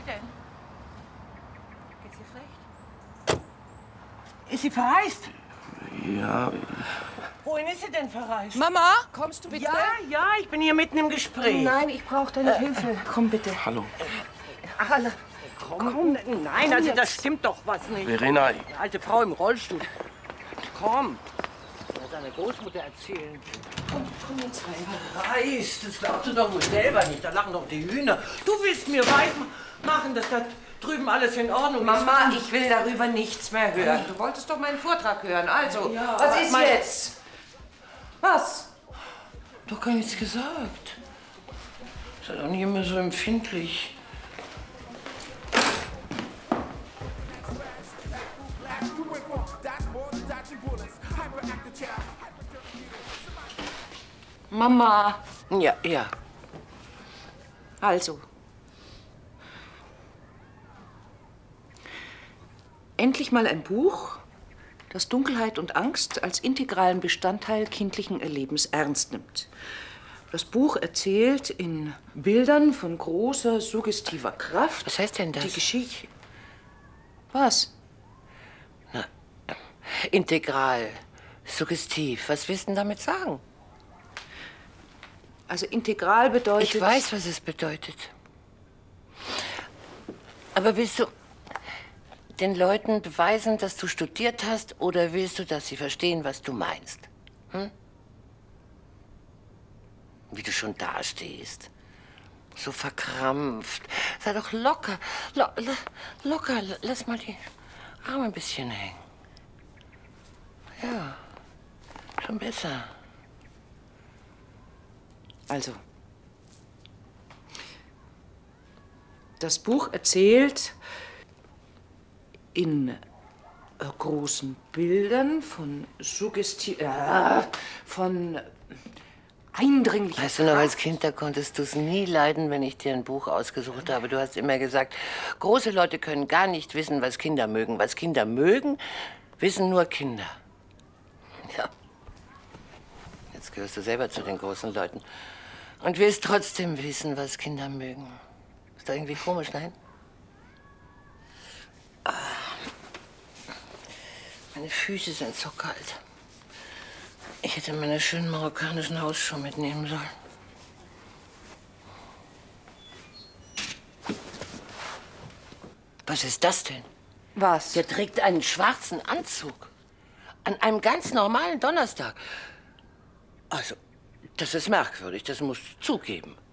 denn? Geht's ihr schlecht? Ist sie verreist? Ja. Wohin ist sie denn verreist? Mama, kommst du bitte? Ja, ich bin hier mitten im Gespräch. Nein, ich brauche deine Hilfe. Komm bitte. Hallo. Alle. Komm, nein, also das stimmt doch was nicht. Verena. Die alte Frau im Rollstuhl. Komm. Lass deine Großmutter erzählen. Komm jetzt rein. Verreist, das glaubst du doch wohl selber nicht. Da lachen doch die Hühner. Du willst mir weismachen, dass da drüben alles in Ordnung ist. Mama, ich will darüber nichts mehr hören. Du wolltest doch meinen Vortrag hören. Also, Ja, was ist jetzt? Was? Doch gar nichts gesagt. Sei doch nicht immer so empfindlich. Mama. Ja. Also. Endlich mal ein Buch, das Dunkelheit und Angst als integralen Bestandteil kindlichen Erlebens ernst nimmt. Das Buch erzählt in Bildern von großer, suggestiver Kraft. Was heißt denn das? Die Geschichte. Was? Integral, suggestiv. Was willst du denn damit sagen? Also integral bedeutet... Ich weiß, was es bedeutet. Aber willst du den Leuten beweisen, dass du studiert hast, oder willst du, dass sie verstehen, was du meinst? Hm? Wie du schon dastehst. So verkrampft. Sei doch locker. Locker. Lass mal die Arme ein bisschen hängen. Ja, schon besser. Also, das Buch erzählt in großen Bildern von von eindringlicher Weißt du noch, als Kind, da konntest du es nie leiden, wenn ich dir ein Buch ausgesucht habe. Du hast immer gesagt, große Leute können gar nicht wissen, was Kinder mögen. Was Kinder mögen, wissen nur Kinder. Ja. Jetzt gehörst du selber zu den großen Leuten. Und willst trotzdem wissen, was Kinder mögen. Ist doch irgendwie komisch, nein? Meine Füße sind so kalt. Ich hätte meine schönen marokkanischen Hausschuhe mitnehmen sollen. Was ist das denn? Was? Der trägt einen schwarzen Anzug. An einem ganz normalen Donnerstag. Also, das ist merkwürdig, das musst du zugeben.